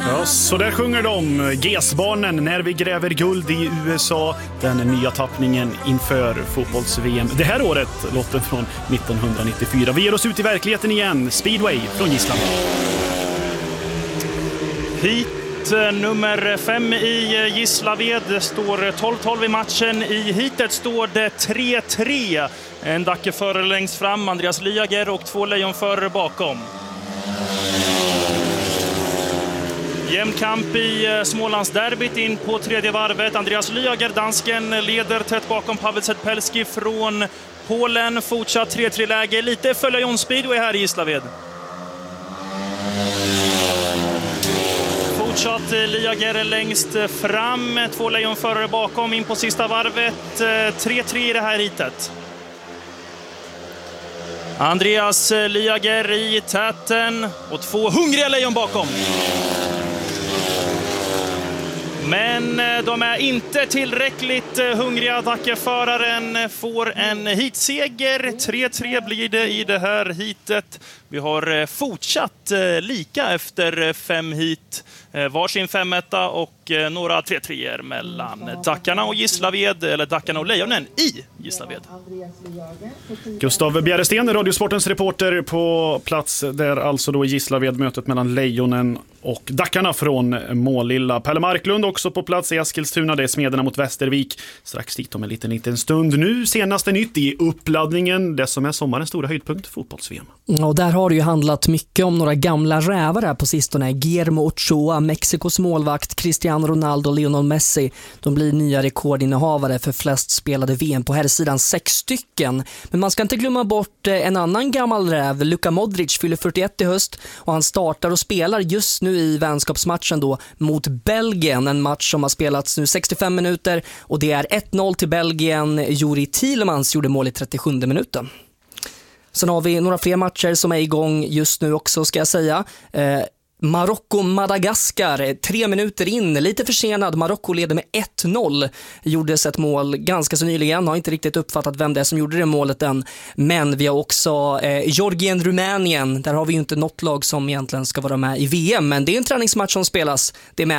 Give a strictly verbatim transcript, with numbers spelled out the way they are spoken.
Ja, så där sjunger de, G S-barnen, när vi gräver guld i U S A. Den nya tappningen inför fotbolls-V M. Det här året låter från nittonhundranittiofyra. Vi ger oss ut i verkligheten igen. Speedway från Gislaved. Hit nummer fem i Gislaved. Det står tolv tolv i matchen. I hitet står det tre tre. En Dackeförare längst fram, Andreas Lyager, och två lejonförare bakom. Jämn kamp i Smålandsderbyt in på tredje varvet. Andreas Lyager, dansken, leder tätt bakom Pavel Sedpelski från Polen. Fortsatt tre tre-läge. Lite följer John Speedway här i Gislaved. Fortsatt Lyager längst fram. Två lejonförare bakom in på sista varvet. tre tre i det här hitet. Andreas Lyager i täten och två hungriga lejon bakom. Men de är inte tillräckligt hungriga. Dackeföraren får en hitseger. tre tre blir det i det här hitet. Vi har fortsatt lika efter fem hit. Varsin femetta och några tre treor mellan Dackarna och Gislaved, eller Dackarna och Lejonen i Gislaved. Gustav Bjäresten, Radiosportens reporter på plats där alltså då i Gislaved, mötet mellan Lejonen och Dackarna från Målilla. Pelle Marklund också på plats i Eskilstuna, det är Smederna mot Västervik. Strax dit om en liten, liten stund. Nu senaste nytt i uppladdningen, det som är sommarens stora höjdpunkt, fotbolls-V M. Och där har det ju handlat mycket om några gamla rävar här på sistone. Guillermo Ochoa, Mexikos målvakt, Cristiano Ronaldo och Lionel Messi. De blir nya rekordinnehavare för flest spelade V M på här sidan, sex stycken. Men man ska inte glömma bort en annan gammal räv. Luka Modric fyller fyrtioett i höst och han startar och spelar just nu i vänskapsmatchen då mot Belgien. En match som har spelats nu sextiofem minuter och det är ett noll till Belgien. Juri Tielemans gjorde mål i trettiosjunde minuten. Sen har vi några fler matcher som är igång just nu också, ska jag säga. Eh, Marocko-Madagaskar, tre minuter in, lite försenad. Marocko leder med ett noll. Gjordes ett mål ganska så nyligen. Har inte riktigt uppfattat vem det är som gjorde det målet än. Men vi har också eh, Georgien-Rumänien. Där har vi ju inte något lag som egentligen ska vara med i V M. Men det är en träningsmatch som spelas. Det är med